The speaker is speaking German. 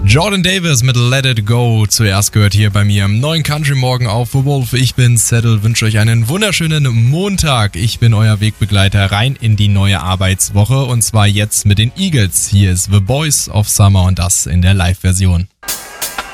Jordan Davis mit Let It Go, zuerst gehört hier bei mir im neuen Country Morgen auf The Wolf. Ich bin Settle, wünsche euch einen wunderschönen Montag. Ich bin euer Wegbegleiter rein in die neue Arbeitswoche und zwar jetzt mit den Eagles. Hier ist The Boys of Summer und das in der Live-Version.